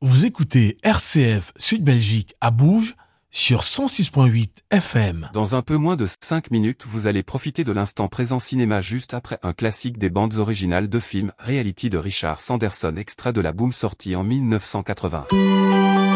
Vous écoutez RCF Sud-Belgique à Bourges sur 106.8 FM. Dans un peu moins de 5 minutes, vous allez profiter de l'instant présent cinéma juste après un classique des bandes originales de films, Reality de Richard Sanderson, extrait de la Boom sorti en 1980.